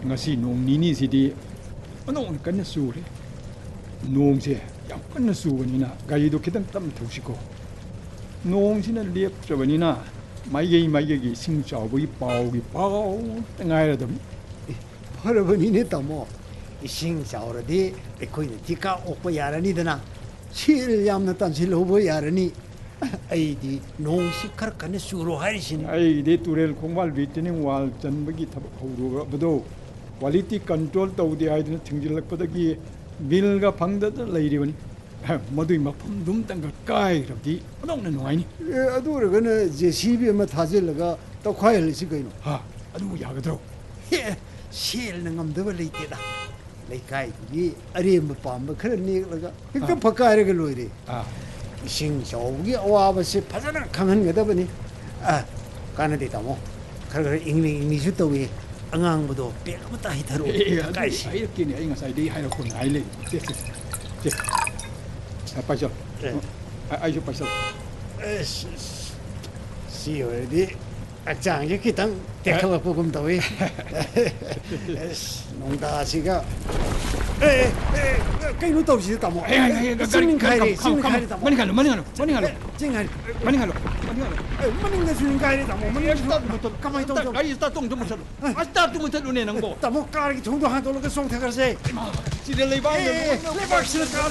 ngasi nong nini sidi anong kanna sure nong se yam kanna subanina gari do kitang tam thusiko nong sina lep chabanina 마이게 싱자오기 파오 땡아야도 퍼러버니네 따모 싱자오르디 에코이네 티카 오빠 야라니드나 실 얌나 딴실 오버 야라니 아이디 농시 카르카네 수로 하리신 아이디 투렐 공말 비트닝 왈 전በ기 타박 호루가 버도 퀄리티 컨트롤 tawdi 아이디는 튕질락पद기 밀가 방다다 레이리버니 मधुई मफम दुम तंग काय रबदी अदोंग न नोाइनी ए अदुरगन JCB म थाजिलगा तखायलसि गइनो हा अदु यागद्रो cell न ngमदब लेतेदा लेकाय गी अरेम पाम खर नेगलगा हिक फकायरग लोइरे इसिंग सौगी अवाबसे फजना खंगनगदबनी कानदे तामो खर इंग्लिश तवे अंगांगबदो पेक मता हिथरो कायसि आइरकिनि आइ ngसाइदि हाइरखो नाइले जे पाइसल आइसो पाइसल सी होदी अचांगे खितंग तेखलपगुम तवे नोंदासिगा कइनो तौसि तामो सिंग खाइरे तामो मनि खालो जिंगारि मनिंगा सिंग खाइरे तामो मनिंगा कमाइ तौ गाइ स्टार्ट तोंग तुम सलो स्टार्ट तुम सलो ने नंगो तामो कार की थोंदो हातोलगा सोंग थगरसे सिले लेबांग लेबांग सिले कार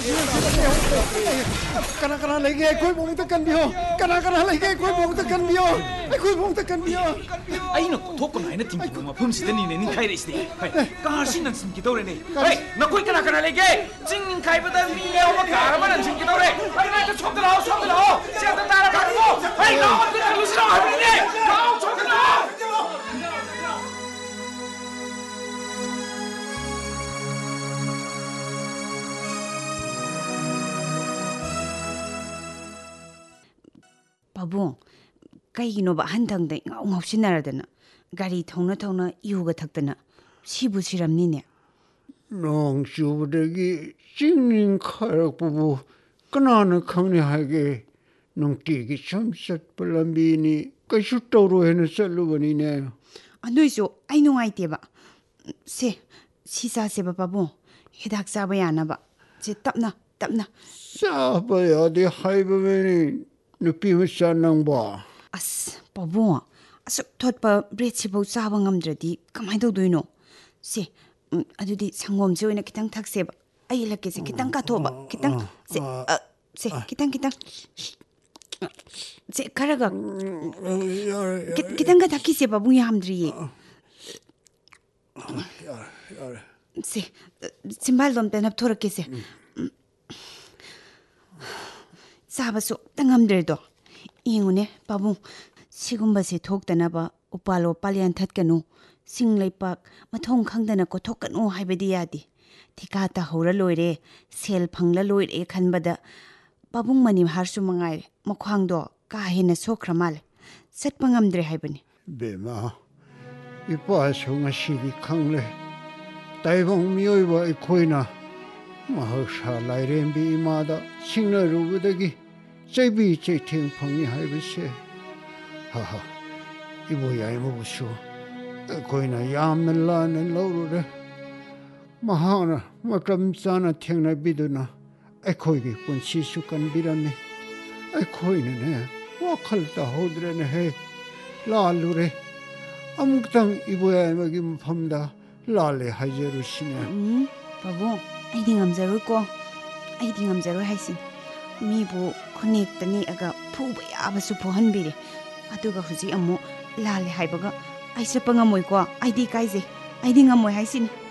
कना लेगे कोई बोंग त कनबियो कना लेगे कोई बोंग त कनबियो कोई बोंग त कनबियो 아이는 토코 나이는 팀기 뭐 봄시더니 내는 카이레시데 가시는 팀기 도래네 에이 너코이 까나까나 레게 징 카이보다 미래 오마 가라만 팀기 도래 아이 나한테 촉들어 제가 따라가고 아이 나와 그냥 루시라 하는데 나와 촉들어 바보 कईगिनोब हंथंग ngौसिनारदना गाड़ी थौना थौना युगा थक्तना सिबु सिरमनिने नोंग चुबदगी चिंनिंग खरकपुबु कनाना खंगने हागे नोंगटीगी समसत पलंबीनी कशु तौरो हेन चलुबनीने अनोइसो आई नुंगाइतेबा से सिसा सेबा बाबू हिदाक चाबा यानाबा जे तपना चाबा यादे हाइबमेनी नुपी मचा नंगबा अस बाबू असुक थोटपा ब्रेड सिबौ चाबा ngamdradi कमाइ तौदोइनो से अदुदि संगोमसे ओइना खितंग थक्सेबा आई लके से खितंग काथोबा खितंग से खितंग से खरगा खितंग का थकी से बाबू यामद्रिये से सिंबाल दोम तनब थोरके से चाबसु तंगमद्रेदो इंगुने बाबू सिगुम्बसे थोक्तनबा उपालो पालियान थतकनु सिंग लेपाक मथोंग खंगदना कोथोकनु हाइबदि यादि थिकाता हौरा लोइरे सेल फंगला लोइरे खनबदा बाबुंग मनि हारसु मंगाइ मख्वांगदो का हेना सोख्रमाल सटपा ngamद्रे हाइबनि बेमा इपासु ngasidi खंगले ताइबंग मियोइबा इखोइना महौसा लाइरेंबि इमादा सिंगना रुबदगी चैबी चैथें फंगनि हाइबसे हा इबो याइमबुसु कोइना यामना लाना लौरुरे महाना मतम चाना थेंगना बिदुना अखोइगी पुंसिसु कनबिरमे अखोइने वखल ता होद्रेने हे लालुरे अमुक्तंग इबो याइमगी मफमदा लाले हाइजेरुसिने बाबू आइदि ngamjaru हाइसिन मीबु खुनेक्तनी अगा फुबा याबसु फोहनबिरे अदुगा हुजि अमु लाले हाइबगा आइसपा ngमोइको आइदि काइजे आइदि ngमोइ हाइसिन